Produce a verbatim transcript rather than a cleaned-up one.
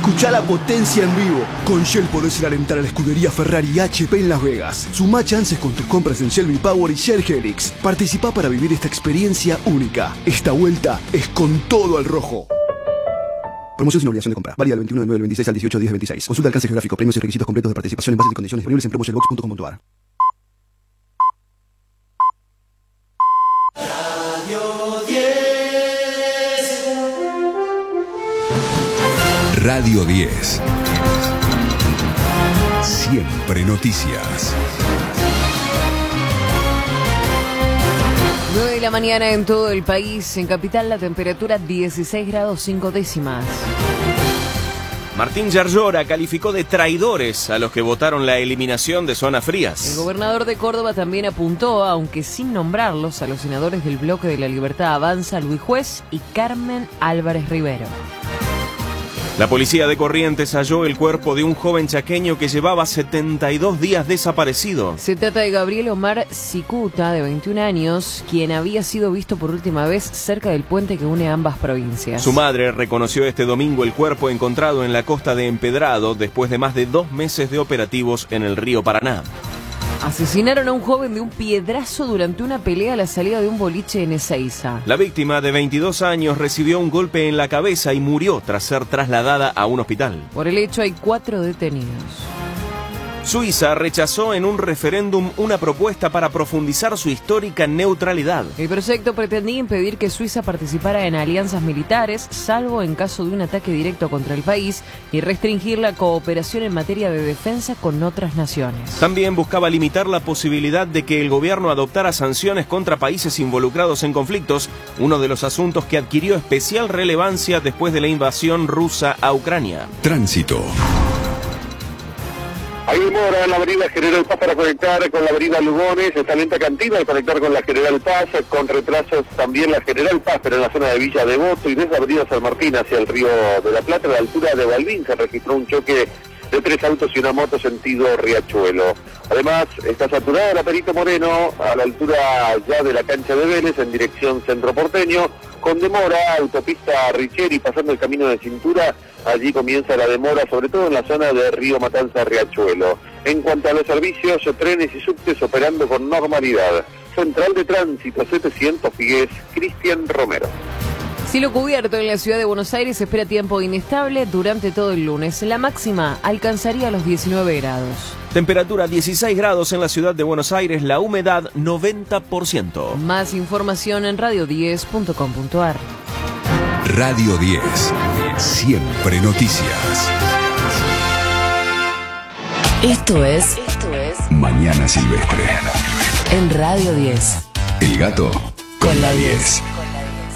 Escuchá la potencia en vivo. Con Shell podés ir a alentar a la escudería Ferrari y H P en Las Vegas. Sumá chances con tus compras en Shell V-Power y Shell Helix. Participá para vivir esta experiencia única. Esta vuelta es con todo al rojo. Promoción sin obligación de compra. Válida del veintiuno de nueve del veintiséis al dieciocho de diez del veintiséis. Consulta alcance geográfico, premios y requisitos completos de participación en bases y condiciones disponibles en promoshellbox punto com punto a r. Radio diez. Radio diez. Siempre noticias. nueve de la mañana en todo el país. En Capital la temperatura dieciséis grados cinco décimas. Martín Yarlora calificó de traidores a los que votaron la eliminación de zonas frías. El gobernador de Córdoba también apuntó, aunque sin nombrarlos, a los senadores del Bloque de la Libertad Avanza, Luis Juez y Carmen Álvarez Rivero. La policía de Corrientes halló el cuerpo de un joven chaqueño que llevaba setenta y dos días desaparecido. Se trata de Gabriel Omar Cicuta, de veintiún años, quien había sido visto por última vez cerca del puente que une ambas provincias. Su madre reconoció este domingo el cuerpo encontrado en la costa de Empedrado después de más de dos meses de operativos en el río Paraná. Asesinaron a un joven de un piedrazo durante una pelea a la salida de un boliche en Ezeiza. La víctima, de veintidós años, recibió un golpe en la cabeza y murió tras ser trasladada a un hospital. Por el hecho hay cuatro detenidos. Suiza rechazó en un referéndum una propuesta para profundizar su histórica neutralidad. El proyecto pretendía impedir que Suiza participara en alianzas militares, salvo en caso de un ataque directo contra el país, y restringir la cooperación en materia de defensa con otras naciones. También buscaba limitar la posibilidad de que el gobierno adoptara sanciones contra países involucrados en conflictos, uno de los asuntos que adquirió especial relevancia después de la invasión rusa a Ucrania. Tránsito. Hay demora en la avenida General Paz para conectar con la avenida Lugones, está lenta Cantina al conectar con la General Paz, con retrasos también la General Paz, pero en la zona de Villa Devoto y desde avenida San Martín hacia el Río de la Plata, a la altura de Balbín, se registró un choque de tres autos y una moto sentido Riachuelo. Además, está saturada la Perito Moreno a la altura ya de la cancha de Vélez en dirección centro porteño, con demora, autopista Richeri pasando el camino de Cintura, allí comienza la demora, sobre todo en la zona de Río Matanza Riachuelo. En cuanto a los servicios, trenes y subtes operando con normalidad. Central de Tránsito setecientos Figues, Cristian Romero. Cielo cubierto en la ciudad de Buenos Aires, se espera tiempo inestable durante todo el lunes. La máxima alcanzaría los diecinueve grados. Temperatura dieciséis grados en la ciudad de Buenos Aires, la humedad noventa por ciento. Más información en radio diez punto com punto a r. Radio diez. Siempre noticias. Esto es, Esto es Mañana Silvestre. En Radio diez. El gato con la diez.